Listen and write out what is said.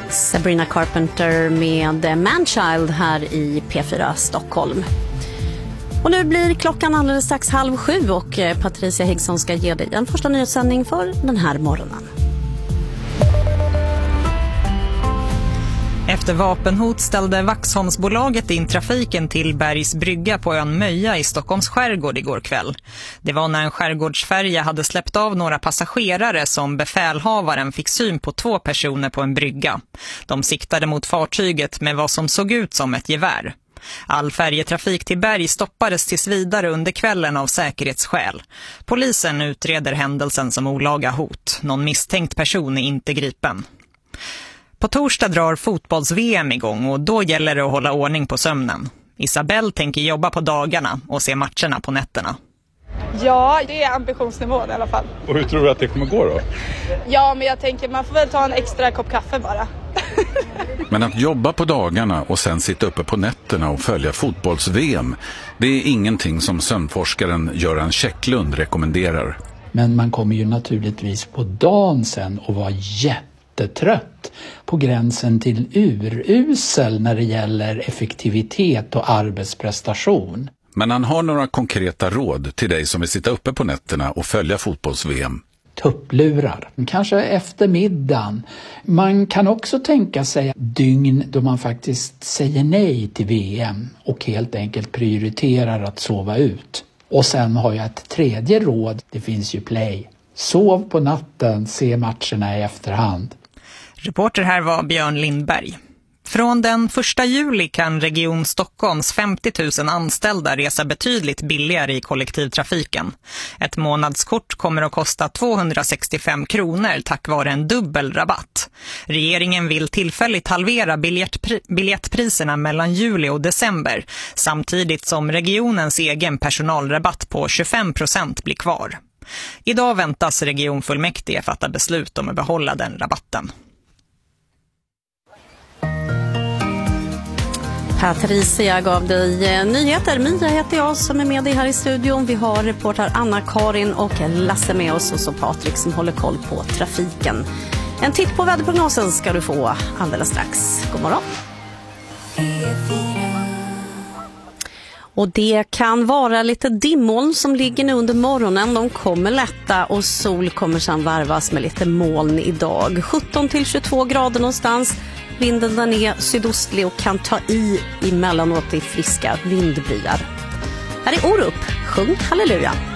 Sabrina Carpenter med Manchild här i P4 Stockholm. Och nu blir klockan alldeles strax 6:30 och Patricia Higgson ska ge dig en första nyhetssändning för den här morgonen. Efter vapenhot ställde Vaxholmsbolaget in trafiken till Bergs brygga på ön Möja i Stockholms skärgård igår kväll. Det var när en skärgårdsfärja hade släppt av några passagerare som befälhavaren fick syn på 2 personer på en brygga. De siktade mot fartyget med vad som såg ut som ett gevär. All färjetrafik till Berg stoppades tills vidare under kvällen av säkerhetsskäl. Polisen utreder händelsen som olaga hot. Någon misstänkt person är inte gripen. På torsdag drar fotbolls-VM igång och då gäller det att hålla ordning på sömnen. Isabelle tänker jobba på dagarna och se matcherna på nätterna. Ja, det är ambitionsnivån i alla fall. Och hur tror du att det kommer gå då? Ja, men jag tänker man får väl ta en extra kopp kaffe bara. Men att jobba på dagarna och sen sitta uppe på nätterna och följa fotbolls-VM, det är ingenting som sömnforskaren Göran Käcklund rekommenderar. Men man kommer ju naturligtvis på dagen sen och vara jättetrött, på gränsen till urusel när det gäller effektivitet och arbetsprestation. Men han har några konkreta råd till dig som vill sitta uppe på nätterna och följa fotbolls-VM. Tupplurar, kanske efter middagen. Man kan också tänka sig dygn då man faktiskt säger nej till VM och helt enkelt prioriterar att sova ut. Och sen har jag ett tredje råd, det finns ju Play. Sov på natten, se matcherna i efterhand. Reporter här var Björn Lindberg. Från den 1 juli kan Region Stockholms 50 000 anställda resa betydligt billigare i kollektivtrafiken. Ett månadskort kommer att kosta 265 kronor tack vare en dubbel rabatt. Regeringen vill tillfälligt halvera biljettpriserna mellan juli och december, samtidigt som regionens egen personalrabatt på 25% blir kvar. Idag väntas regionfullmäktige fatta beslut om att behålla den rabatten. Patricia gav dig nyheter. Mia heter jag som är med dig här i studion. Vi har reporter Anna-Karin och Lasse med oss och så Patrik som håller koll på trafiken. En titt på väderprognosen ska du få alldeles strax. God morgon. Och det kan vara lite dimmoln som ligger nu under morgonen. De kommer lätta och sol kommer sedan varvas med lite moln idag. 17-22 grader någonstans. Vinden den är sydostlig och kan ta emellanåt i friska vindbyar. Här är Orup. Sjung halleluja.